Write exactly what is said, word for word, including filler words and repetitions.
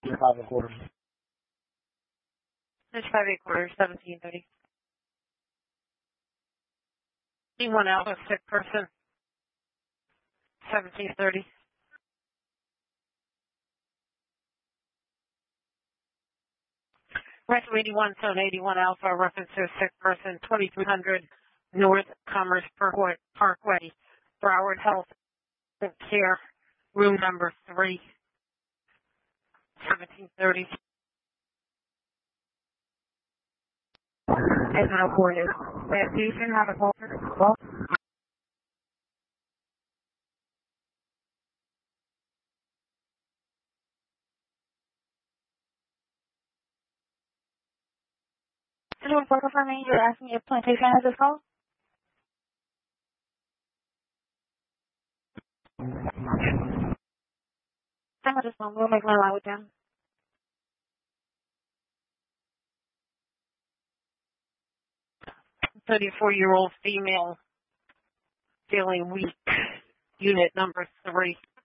Five and quarters. There's five eight quarters, seventeen thirty. E one Alpha, sick person, seventeen thirty. Retro eighty-one, Zone eighty-one Alpha, reference to a sick person, twenty-three hundred North Commerce Parkway, Parkway, Broward Health Care, room number three, seventeen thirty. And how for you? That patient have a culture? Well, anyone focus on me? You're asking if plantation has this call? I'm just one. We'll make my line with them. thirty-four-year-old female, feeling weak, unit number three.